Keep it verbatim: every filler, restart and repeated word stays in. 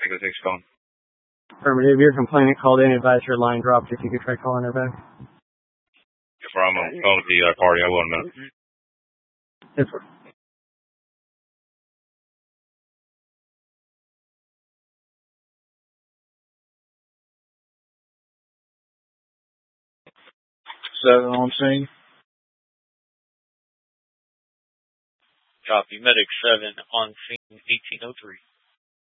Echo six calling. Affirmative, your complainant called in and advised her line dropped. If you could try calling her back. If I'm on the phone with the uh, party, I will in a minute. Yes, sir. Seven on scene. Copy. Medic seven on scene, eighteen oh three.